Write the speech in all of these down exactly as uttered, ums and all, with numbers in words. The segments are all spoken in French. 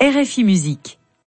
R F I Musique.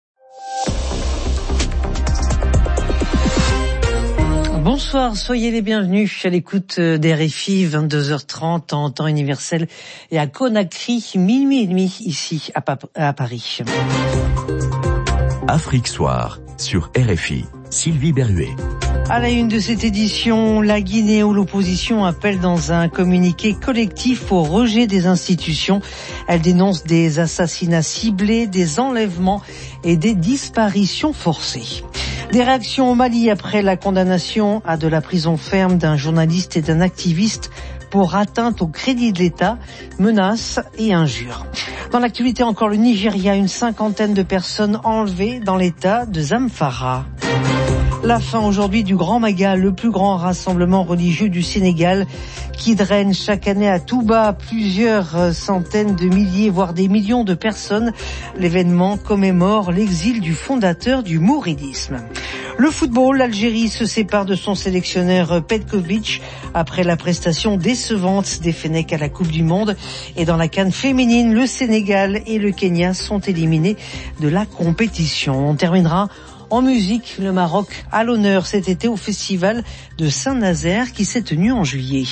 Bonsoir, soyez les bienvenus à l'écoute d'R F I, vingt-deux heures trente en temps universel et à Conakry, minuit et demi ici à, Pap- à Paris. Afrique Soir sur R F I, Sylvie Berruet. À la une de cette édition, la Guinée où l'opposition appelle dans un communiqué collectif au rejet des institutions. Elle dénonce des assassinats ciblés, des enlèvements et des disparitions forcées. Des réactions au Mali après la condamnation à de la prison ferme d'un journaliste et d'un activiste pour atteinte au crédit de l'État, menaces et injures. Dans l'actualité encore, le Nigeria, une cinquantaine de personnes enlevées dans l'État de Zamfara. La fin aujourd'hui du Grand Magal, le plus grand rassemblement religieux du Sénégal, qui draine chaque année à Touba plusieurs centaines de milliers, voire des millions de personnes. L'événement commémore l'exil du fondateur du mouridisme. Le football, l'Algérie se sépare de son sélectionneur Petkovic après la prestation décevante des Fennecs à la Coupe du Monde. Et dans la CAN féminine, le Sénégal et le Kenya sont éliminés de la compétition. On terminera en musique, le Maroc à l'honneur cet été au festival de Saint-Nazaire qui s'est tenu en juillet.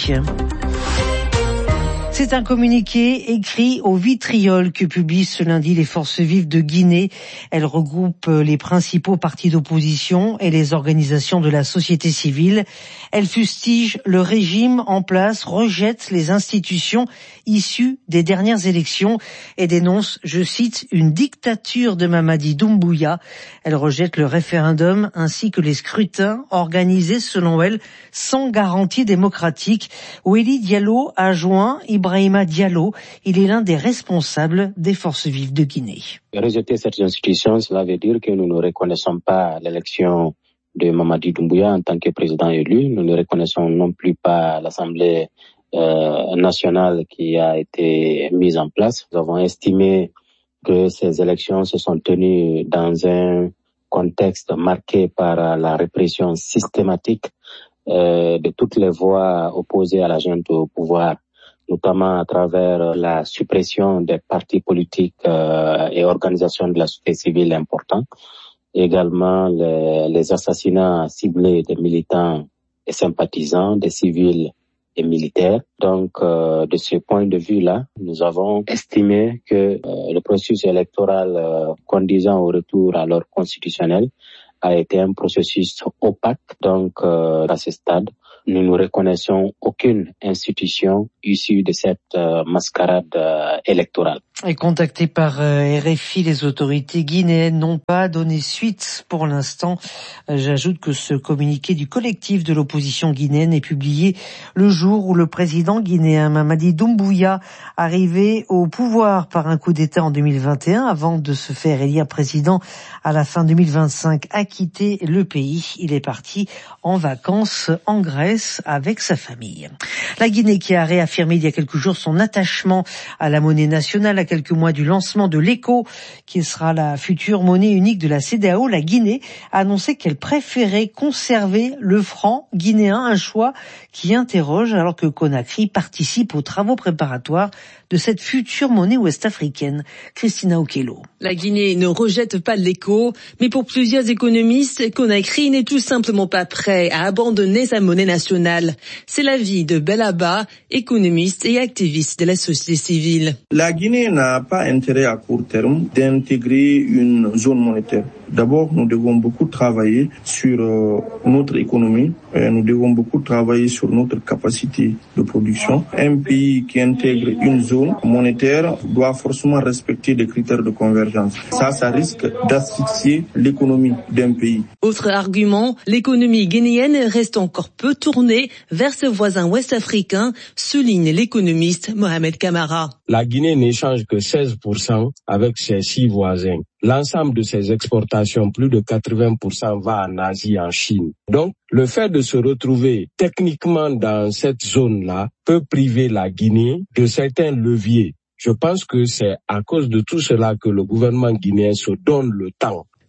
C'est un communiqué écrit au vitriol que publient ce lundi les Forces vives de Guinée. Elles regroupent les principaux partis d'opposition et les organisations de la société civile. Elles fustigent le régime en place, rejettent les institutions issues des dernières élections et dénoncent, je cite, une dictature de Mamadi Doumbouya. Elles rejettent le référendum ainsi que les scrutins organisés, selon elles, sans garantie démocratique. Weli Diallo a joint Ibrahima Diallo. Il est l'un des responsables des Forces vives de Guinée. Rejeter cette institution, cela veut dire que nous ne reconnaissons pas l'élection de Mamadi Doumbouya en tant que président élu. Nous ne reconnaissons non plus pas l'Assemblée euh, nationale qui a été mise en place. Nous avons estimé que ces élections se sont tenues dans un contexte marqué par la répression systématique euh, de toutes les voix opposées à la junte au pouvoir, notamment à travers la suppression des partis politiques euh, et organisations de la société civile importants, également les, les assassinats ciblés des militants et sympathisants, des civils et militaires. Donc, euh, de ce point de vue-là, nous avons estimé que euh, le processus électoral euh, conduisant au retour à l'ordre constitutionnel a été un processus opaque. Donc, euh, à ce stade, nous ne reconnaissons aucune institution issue de cette euh, mascarade euh, électorale. Et contactés par euh, R F I, les autorités guinéennes n'ont pas donné suite pour l'instant. Euh, j'ajoute que ce communiqué du collectif de l'opposition guinéenne est publié le jour où le président guinéen Mamadi Doumbouya, arrivé au pouvoir par un coup d'État en deux mille vingt et un, avant de se faire élire président à la fin deux mille vingt-cinq, a quitté le pays. Il est parti en vacances en Grèce avec sa famille. La Guinée qui a réaffirmé il y a quelques jours son attachement à la monnaie nationale à quelques mois du lancement de l'Eco, qui sera la future monnaie unique de la CEDEAO, la Guinée a annoncé qu'elle préférait conserver le franc guinéen, un choix qui interroge alors que Conakry participe aux travaux préparatoires de cette future monnaie ouest-africaine. Christina Okello. La Guinée ne rejette pas l'Eco, mais pour plusieurs économistes, Conakry n'est tout simplement pas prêt à abandonner sa monnaie nationale. C'est l'avis de Belaba, économiste et activiste de la société civile. La Guinée n'a pas intérêt à court terme d'intégrer une zone monétaire. D'abord, nous devons beaucoup travailler sur euh, notre économie. Et nous devons beaucoup travailler sur notre capacité de production. Un pays qui intègre une zone monétaire doit forcément respecter des critères de convergence. Ça, ça risque d'asphyxier l'économie d'un pays. Autre argument, l'économie guinéenne reste encore peu tournée vers ses voisins ouest-africains, souligne l'économiste Mohamed Kamara. La Guinée n'échange que seize pour cent avec ses six voisins. L'ensemble de ses exportations, plus de quatre-vingts pour cent va en Asie, en Chine. Donc, le fait de se retrouver techniquement dans cette zone-là peut priver la Guinée de certains leviers. Je pense que c'est à cause de tout cela que le gouvernement guinéen se donne le temps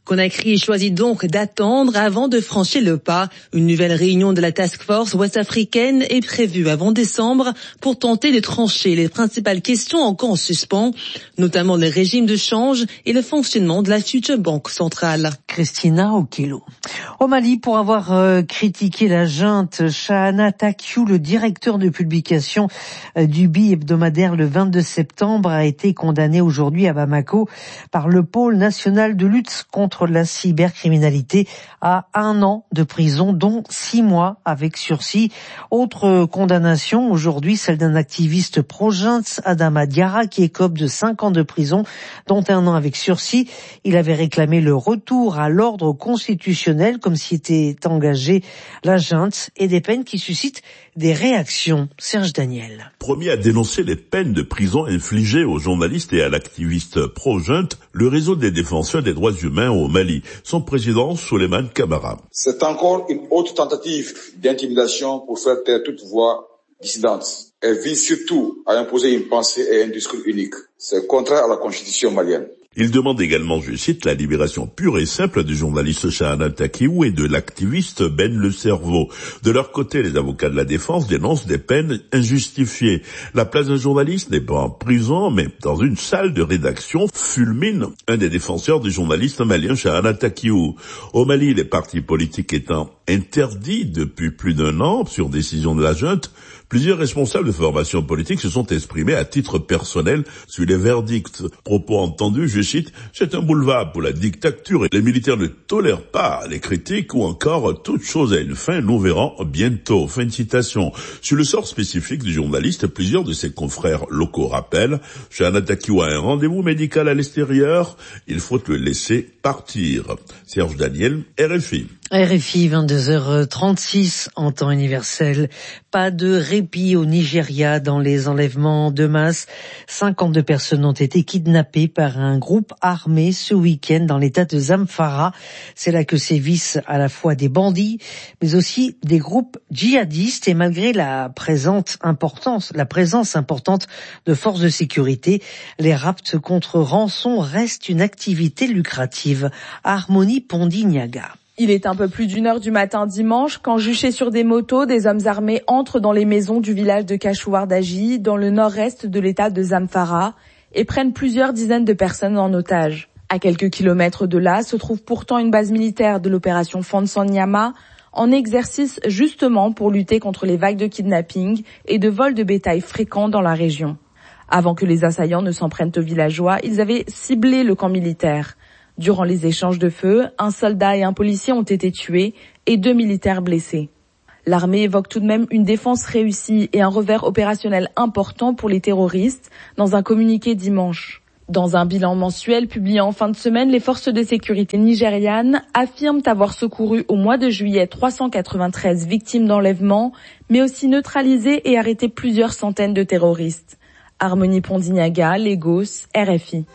Conakry choisit donc d'attendre avant de franchir le pas. Une nouvelle réunion de la Task Force ouest-africaine est prévue avant décembre pour tenter de trancher les principales questions encore en suspens, notamment le régime de change et le fonctionnement de la future banque centrale. Christina Okilo. Au Mali, pour avoir euh, critiqué la junte, Chahana Takiou, le directeur de publication euh, du bi-hebdomadaire le vingt-deux septembre, a été condamné aujourd'hui à Bamako par le pôle national de lutte contre la cybercriminalité à un an de prison, dont six mois avec sursis. Autre condamnation aujourd'hui, celle d'un activiste pro-junte, Adama Diarra, qui écope de cinq ans de prison, dont un an avec sursis. Il avait réclamé le retour à l'ordre constitutionnel, comme s'y était engagé la junte, et des peines qui suscitent des réactions. Serge Daniel. Premier à dénoncer les peines de prison infligées aux journalistes et à l'activiste pro-junte, le réseau des défenseurs des droits humains au Mali. Son président, Souleymane Camara. C'est encore une autre tentative d'intimidation pour faire taire toute voix dissidente. Elle vise surtout à imposer une pensée et un discours unique. C'est contraire à la constitution malienne. Il demande également, je cite, la libération pure et simple du journaliste Chahana Takiou et de l'activiste Ben Le Cerveau. De leur côté, les avocats de la défense dénoncent des peines injustifiées. La place d'un journaliste n'est pas en prison, mais dans une salle de rédaction, fulmine un des défenseurs du journaliste malien Chahana Takiou. Au Mali, les partis politiques étant interdits depuis plus d'un an sur décision de la junte, plusieurs responsables de formation politique se sont exprimés à titre personnel sur les verdicts. Propos entendus, je cite, « C'est un boulevard pour la dictature et les militaires ne tolèrent pas les critiques ou encore toute chose a une fin, nous verrons bientôt. » Fin de citation. Sur le sort spécifique du journaliste, plusieurs de ses confrères locaux rappellent, Chahana Takiou a un rendez-vous médical à l'extérieur, il faut le laisser partir. Serge Daniel, R F I. R F I, vingt-deux heures trente-six en temps universel. Pas de répit au Nigeria dans les enlèvements de masse. cinquante-deux personnes ont été kidnappées par un groupe armé ce week-end dans l'état de Zamfara. C'est là que sévissent à la fois des bandits, mais aussi des groupes djihadistes. Et malgré la présente importance, la présence importante de forces de sécurité, les rapts contre rançon restent une activité lucrative. Harmonie Pondignaga. Il est un peu plus d'une heure du matin dimanche quand, juchés sur des motos, des hommes armés entrent dans les maisons du village de Kachouardaji, dans le nord-est de l'état de Zamfara, et prennent plusieurs dizaines de personnes en otage. À quelques kilomètres de là se trouve pourtant une base militaire de l'opération Fonson-Nyama, en exercice justement pour lutter contre les vagues de kidnapping et de vols de bétail fréquents dans la région. Avant que les assaillants ne s'en prennent aux villageois, ils avaient ciblé le camp militaire. Durant les échanges de feu, un soldat et un policier ont été tués et deux militaires blessés. L'armée évoque tout de même une défense réussie et un revers opérationnel important pour les terroristes dans un communiqué dimanche. Dans un bilan mensuel publié en fin de semaine, les forces de sécurité nigérianes affirment avoir secouru au mois de juillet trois cent quatre-vingt-treize victimes d'enlèvement, mais aussi neutralisé et arrêté plusieurs centaines de terroristes. Harmonie Pondignaga, Lagos, R F I.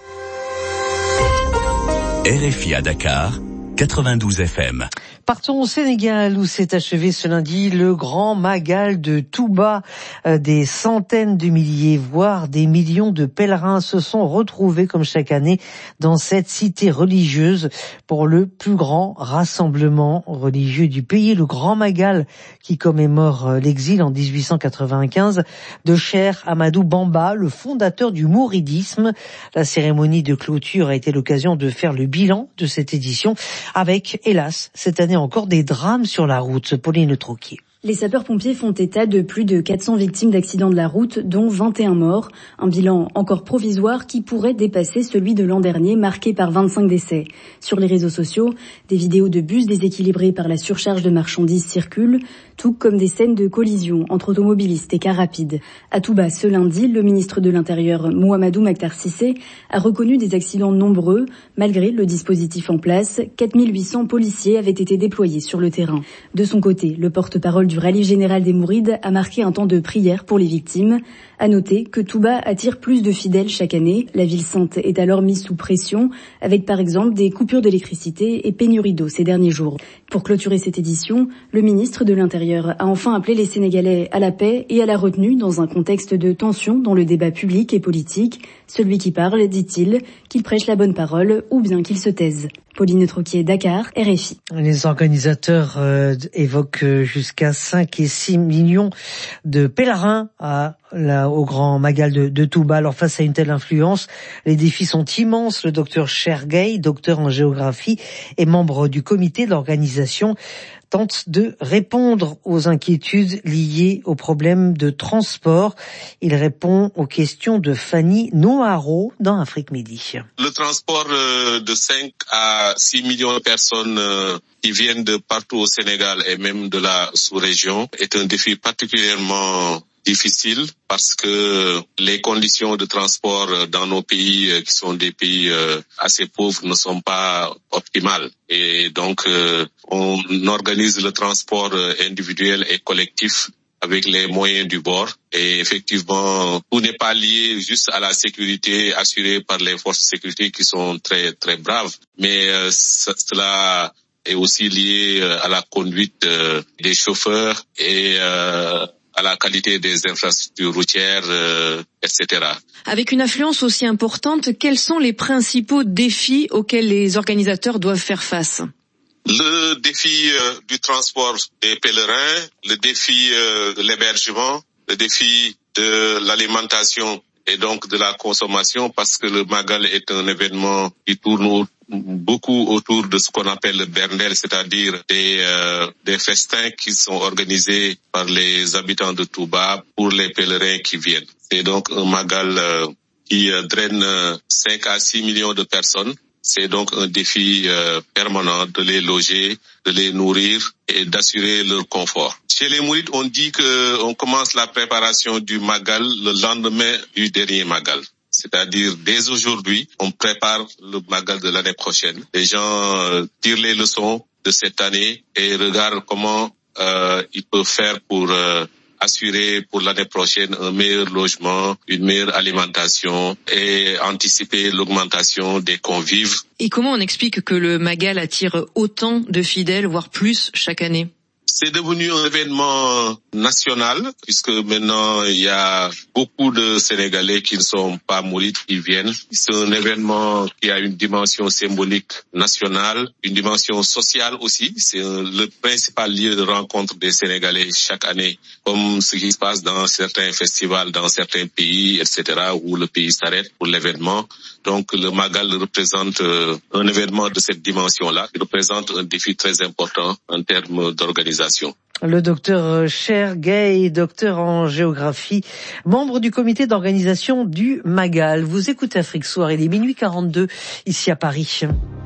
R F I à Dakar, quatre-vingt-douze F M. Partons au Sénégal où s'est achevé ce lundi le grand Magal de Touba. Des centaines de milliers, voire des millions de pèlerins se sont retrouvés comme chaque année dans cette cité religieuse pour le plus grand rassemblement religieux du pays, le grand Magal qui commémore l'exil en dix-huit cent quatre-vingt-quinze de Cheikh Ahmadou Bamba, le fondateur du mouridisme. La cérémonie de clôture a été l'occasion de faire le bilan de cette édition avec, hélas, cette année encore des drames sur la route. Pauline Troquier. Les sapeurs-pompiers font état de plus de quatre cents victimes d'accidents de la route, dont vingt et un morts. Un bilan encore provisoire qui pourrait dépasser celui de l'an dernier, marqué par vingt-cinq décès. Sur les réseaux sociaux, des vidéos de bus déséquilibrés par la surcharge de marchandises circulent, tout comme des scènes de collision entre automobilistes et cars rapides. À Touba, ce lundi, le ministre de l'Intérieur, Mouhamadou Makhtar Cissé, a reconnu des accidents nombreux. Malgré le dispositif en place, quatre mille huit cents policiers avaient été déployés sur le terrain. De son côté, le porte-parole du rallye général des Mourides a marqué un temps de prière pour les victimes. À noter que Touba attire plus de fidèles chaque année. La ville sainte est alors mise sous pression, avec par exemple des coupures d'électricité et pénurie d'eau ces derniers jours. Pour clôturer cette édition, le ministre de l'Intérieur a enfin appelé les Sénégalais à la paix et à la retenue dans un contexte de tension dans le débat public et politique. Celui qui parle, dit-il, qu'il prêche la bonne parole ou bien qu'il se taise. Pauline Troquier, Dakar, R F I. Les organisateurs euh, évoquent jusqu'à cinq et six millions de pèlerins à, là, au Grand Magal de, de Touba. Alors face à une telle influence, les défis sont immenses. Le docteur Chergay, docteur en géographie et membre du comité d'organisation, tente de répondre aux inquiétudes liées aux problèmes de transport. Il répond aux questions de Fanny Noharo dans Afrique Midi. Le transport de cinq à six millions de personnes qui viennent de partout au Sénégal et même de la sous-région est un défi particulièrement difficile parce que les conditions de transport dans nos pays qui sont des pays assez pauvres ne sont pas optimales. Et donc, on organise le transport individuel et collectif avec les moyens du bord. Et effectivement, tout n'est pas lié juste à la sécurité assurée par les forces de sécurité qui sont très, très braves. Mais euh, cela est aussi lié à la conduite euh, des chauffeurs et euh, à la qualité des infrastructures routières, euh, et cetera. Avec une affluence aussi importante, quels sont les principaux défis auxquels les organisateurs doivent faire face ? Le défi euh, du transport des pèlerins, le défi euh, de l'hébergement, le défi de l'alimentation et donc de la consommation, parce que le Magal est un événement qui tourne beaucoup autour de ce qu'on appelle le bernel, c'est-à-dire des, euh, des festins qui sont organisés par les habitants de Touba pour les pèlerins qui viennent. C'est donc un Magal euh, qui euh, draine euh, cinq à six millions de personnes. C'est donc un défi euh, permanent de les loger, de les nourrir et d'assurer leur confort. Chez les Mourides, on dit que on commence la préparation du Magal le lendemain du dernier Magal. C'est-à-dire, dès aujourd'hui, on prépare le Magal de l'année prochaine. Les gens euh, tirent les leçons de cette année et regardent comment euh, ils peuvent faire pour euh, assurer pour l'année prochaine un meilleur logement, une meilleure alimentation et anticiper l'augmentation des convives. Et comment on explique que le Magal attire autant de fidèles, voire plus, chaque année ? C'est devenu un événement national, puisque maintenant il y a beaucoup de Sénégalais qui ne sont pas mourides qui viennent. C'est un événement qui a une dimension symbolique nationale, une dimension sociale aussi. C'est le principal lieu de rencontre des Sénégalais chaque année, comme ce qui se passe dans certains festivals, dans certains pays, et cetera, où le pays s'arrête pour l'événement. Donc le Magal représente euh, un événement de cette dimension-là. Il représente un défi très important en termes d'organisation. Le docteur Chergay, docteur en géographie, membre du comité d'organisation du Magal. Vous écoutez Afrique Soir, il est minuit quarante-deux ici à Paris.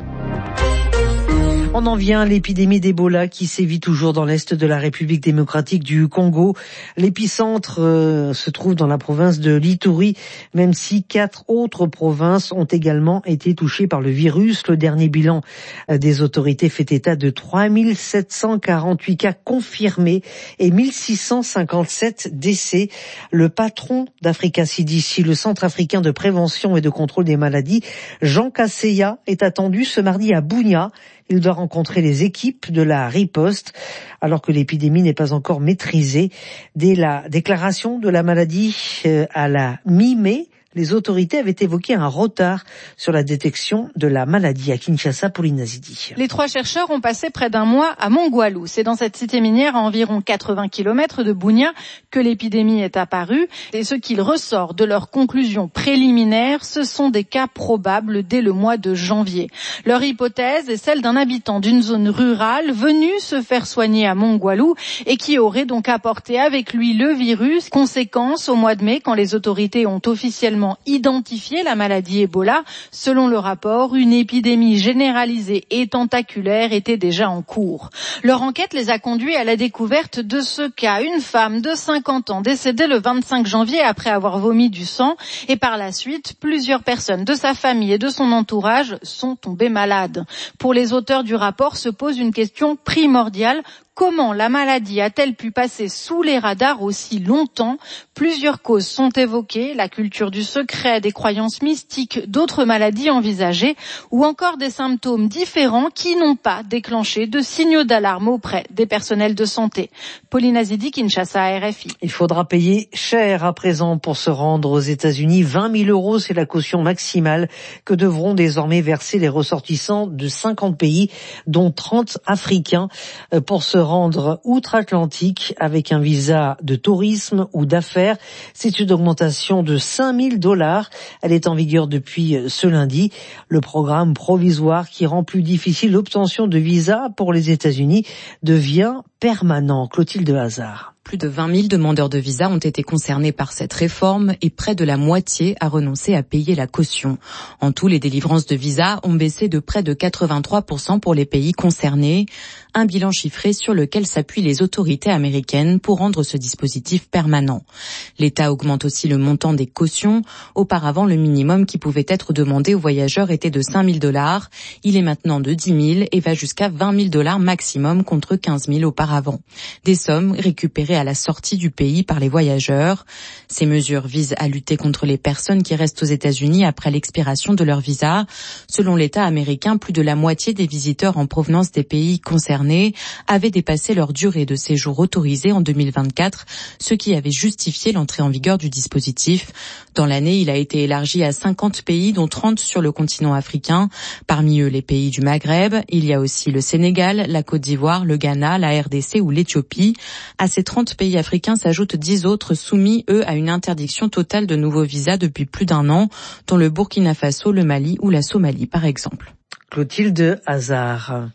On en vient à l'épidémie d'Ebola qui sévit toujours dans l'est de la République démocratique du Congo. L'épicentre euh, se trouve dans la province de l'Ituri, même si quatre autres provinces ont également été touchées par le virus. Le dernier bilan euh, des autorités fait état de trois mille sept cent quarante-huit cas confirmés et mille six cent cinquante-sept décès. Le patron d'Africa C D C, le Centre africain de prévention et de contrôle des maladies, Jean Kaseya, est attendu ce mardi à Bunia. Il doit rencontrer les équipes de la riposte alors que l'épidémie n'est pas encore maîtrisée. Dès la déclaration de la maladie à la mi-mai, les autorités avaient évoqué un retard sur la détection de la maladie à Kinshasa pour l'Inazidi. Les trois chercheurs ont passé près d'un mois à Mongwalu. C'est dans cette cité minière à environ quatre-vingts kilomètres de Bunia que l'épidémie est apparue. Et ce qu'il ressort de leurs conclusions préliminaires, ce sont des cas probables dès le mois de janvier. Leur hypothèse est celle d'un habitant d'une zone rurale venu se faire soigner à Mongwalu et qui aurait donc apporté avec lui le virus. Conséquence, au mois de mai, quand les autorités ont officiellement identifié la maladie Ebola, selon le rapport, une épidémie généralisée et tentaculaire était déjà en cours. Leur enquête les a conduits à la découverte de ce cas. Une femme de cinquante ans décédée le vingt-cinq janvier après avoir vomi du sang et par la suite, plusieurs personnes de sa famille et de son entourage sont tombées malades. Pour les auteurs du rapport se pose une question primordiale. Comment la maladie a-t-elle pu passer sous les radars aussi longtemps? Plusieurs causes sont évoquées, la culture du secret, des croyances mystiques, d'autres maladies envisagées ou encore des symptômes différents qui n'ont pas déclenché de signaux d'alarme auprès des personnels de santé. Pauline Azidi, Kinshasa, R F I. Il faudra payer cher à présent pour se rendre aux États-Unis. vingt mille euros, c'est la caution maximale que devront désormais verser les ressortissants de cinquante pays, dont trente africains, pour se rendre outre-Atlantique avec un visa de tourisme ou d'affaires. C'est une augmentation de cinq mille dollars. Elle est en vigueur depuis ce lundi. Le programme provisoire qui rend plus difficile l'obtention de visa pour les États-Unis devient permanent. Clotilde Hazard. Plus de vingt mille demandeurs de visa ont été concernés par cette réforme et près de la moitié a renoncé à payer la caution. En tout, les délivrances de visa ont baissé de près de quatre-vingt-trois pour cent pour les pays concernés. Un bilan chiffré sur lequel s'appuient les autorités américaines pour rendre ce dispositif permanent. L'État augmente aussi le montant des cautions. Auparavant, le minimum qui pouvait être demandé aux voyageurs était de cinq mille dollars. Il est maintenant de dix mille et va jusqu'à vingt mille dollars maximum contre quinze mille auparavant. Des sommes récupérées à la sortie du pays par les voyageurs. Ces mesures visent à lutter contre les personnes qui restent aux États-Unis après l'expiration de leur visa. Selon l'État américain, plus de la moitié des visiteurs en provenance des pays concernés avaient dépassé leur durée de séjour autorisée en deux mille vingt-quatre, ce qui avait justifié l'entrée en vigueur du dispositif. Dans l'année, il a été élargi à cinquante pays, dont trente sur le continent africain. Parmi eux, les pays du Maghreb. Il y a aussi le Sénégal, la Côte d'Ivoire, le Ghana, la R D C ou l'Éthiopie. À ces trente pays africains s'ajoutent dix autres soumis, eux, à une interdiction totale de nouveaux visas depuis plus d'un an, dont le Burkina Faso, le Mali ou la Somalie, par exemple. Clotilde Hazard.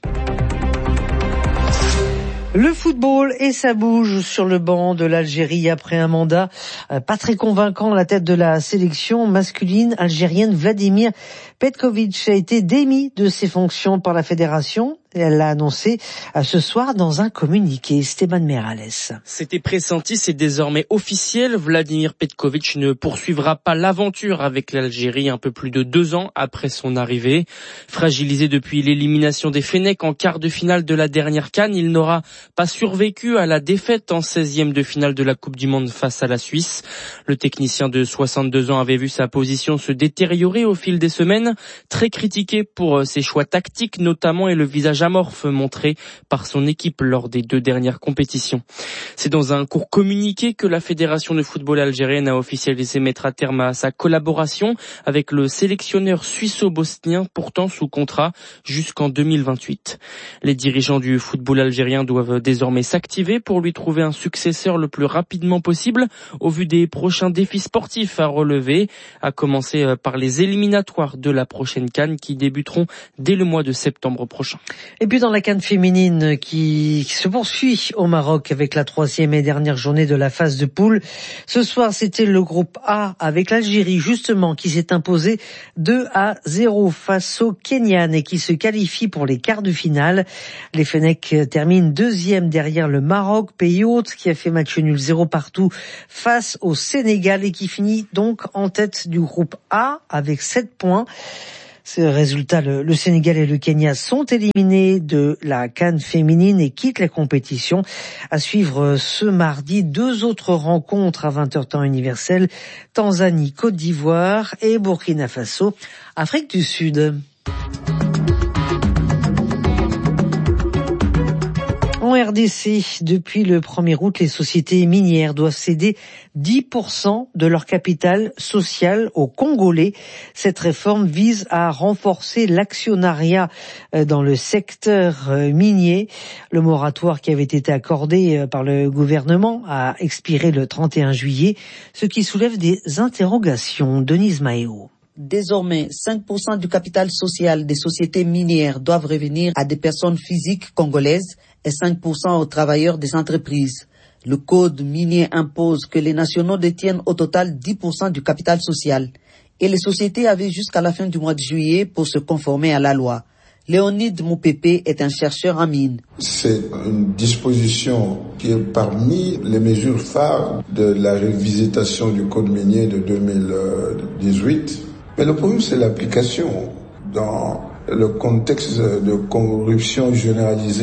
Le football, et ça bouge sur le banc de l'Algérie après un mandat pas très convaincant à la tête de la sélection masculine algérienne. Vladimir Petkovic a été démis de ses fonctions par la fédération. Elle l'a annoncé ce soir dans un communiqué. Esteban Merales. C'était pressenti, c'est désormais officiel. Vladimir Petkovic ne poursuivra pas l'aventure avec l'Algérie un peu plus de deux ans après son arrivée. Fragilisé depuis l'élimination des Fennecs en quart de finale de la dernière CAN, il n'aura pas survécu à la défaite en seizième de finale de la Coupe du Monde face à la Suisse. Le technicien de soixante-deux ans avait vu sa position se détériorer au fil des semaines, très critiqué pour ses choix tactiques notamment et le visage amorphe montré par son équipe lors des deux dernières compétitions. C'est dans un court communiqué que la Fédération de football algérienne a officialisé mettre à terme à sa collaboration avec le sélectionneur suisse-bosnien pourtant sous contrat jusqu'en deux mille vingt-huit. Les dirigeants du football algérien doivent désormais s'activer pour lui trouver un successeur le plus rapidement possible au vu des prochains défis sportifs à relever, à commencer par les éliminatoires de la prochaine CAN qui débuteront dès le mois de septembre prochain. Et puis dans la CAN féminine qui se poursuit au Maroc avec la troisième et dernière journée de la phase de poule. Ce soir, c'était le groupe A avec l'Algérie justement qui s'est imposé deux à zéro face aux Kenyanes et qui se qualifie pour les quarts de finale. Les Fennecs terminent deuxième derrière le Maroc, pays hôte qui a fait match nul zéro partout face au Sénégal et qui finit donc en tête du groupe A avec sept points. Ces résultats, le, le Sénégal et le Kenya sont éliminés de la CAN féminine et quittent la compétition. À suivre ce mardi, deux autres rencontres à vingt heures temps universel. Tanzanie, Côte d'Ivoire et Burkina Faso, Afrique du Sud. En R D C, depuis le premier août, les sociétés minières doivent céder dix pour cent de leur capital social aux Congolais. Cette réforme vise à renforcer l'actionnariat dans le secteur minier. Le moratoire qui avait été accordé par le gouvernement a expiré le trente et un juillet, ce qui soulève des interrogations. Denise Maéo. Désormais, cinq pour cent du capital social des sociétés minières doivent revenir à des personnes physiques congolaises et cinq pour cent aux travailleurs des entreprises. Le code minier impose que les nationaux détiennent au total dix pour cent du capital social. Et les sociétés avaient jusqu'à la fin du mois de juillet pour se conformer à la loi. Léonide Moupépé est un chercheur en mines. C'est une disposition qui est parmi les mesures phares de la révisitation du code minier de deux mille dix-huit. Mais le problème, c'est l'application. Dans le contexte de corruption généralisée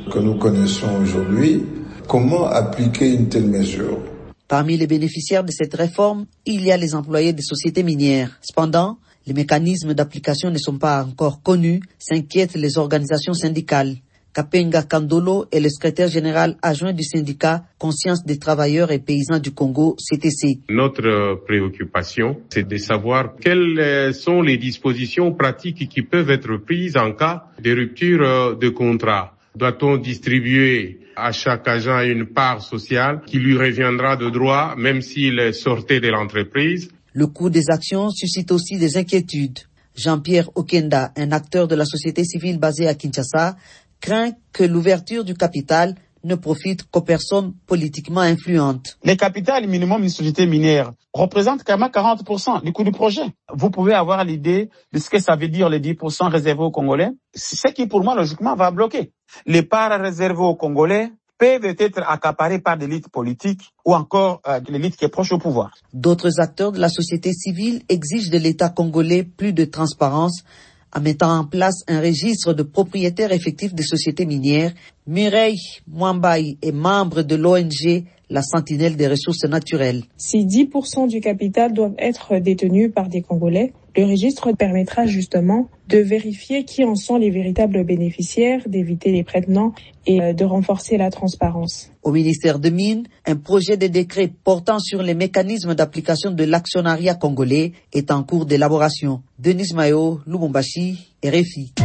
que nous connaissons aujourd'hui. Comment appliquer une telle mesure? Parmi les bénéficiaires de cette réforme, il y a les employés des sociétés minières. Cependant, les mécanismes d'application ne sont pas encore connus, s'inquiètent les organisations syndicales. Kapenga Kandolo est le secrétaire général adjoint du syndicat Conscience des travailleurs et paysans du Congo, C T C. Notre préoccupation, c'est de savoir quelles sont les dispositions pratiques qui peuvent être prises en cas de rupture de contrat. Doit-on distribuer à chaque agent une part sociale qui lui reviendra de droit, même s'il sortait de l'entreprise? Le coût des actions suscite aussi des inquiétudes. Jean-Pierre Okenda, un acteur de la société civile basée à Kinshasa, craint que l'ouverture du capital ne profite qu'aux personnes politiquement influentes. Le capital minimum d'une société minière représente quand même quarante pour cent du coût du projet. Vous pouvez avoir l'idée de ce que ça veut dire les dix pour cent réservés aux Congolais. Ce qui, pour moi, logiquement, va bloquer. Les parts réservées aux Congolais peuvent être accaparées par l'élite politique ou encore euh, l'élite qui est proche au pouvoir. D'autres acteurs de la société civile exigent de l'État congolais plus de transparence en mettant en place un registre de propriétaires effectifs des sociétés minières. Mireille Mwambaye est membre de l'O N G La Sentinelle des ressources naturelles. Si dix pour cent du capital doivent être détenus par des Congolais, le registre permettra justement de vérifier qui en sont les véritables bénéficiaires, d'éviter les prête-noms et de renforcer la transparence. Au ministère de Mines, un projet de décret portant sur les mécanismes d'application de l'actionnariat congolais est en cours d'élaboration. Denis Mayo, Lubumbashi, R F I.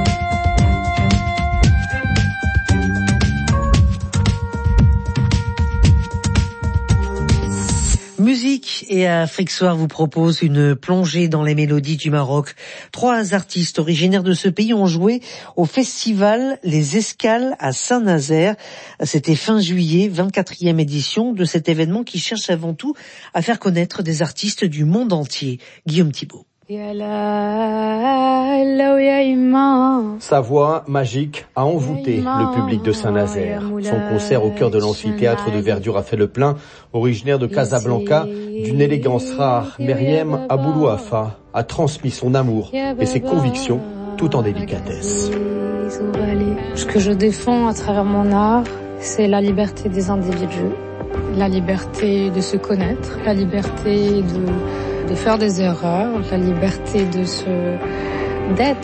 Musique et Afrique Soir vous propose une plongée dans les mélodies du Maroc. Trois artistes originaires de ce pays ont joué au festival Les Escales à Saint-Nazaire. C'était fin juillet, vingt-quatrième édition de cet événement qui cherche avant tout à faire connaître des artistes du monde entier. Guillaume Thibault. Sa voix magique a envoûté le public de Saint-Nazaire. Son concert au cœur de l'amphithéâtre de Verdure a fait le plein. Originaire de Casablanca, d'une élégance rare, Meriem Aboulouafa a transmis son amour et ses convictions tout en délicatesse. Ce que je défends à travers mon art, c'est la liberté des individus, la liberté de se connaître, la liberté de, de faire des erreurs, la liberté de se, d'être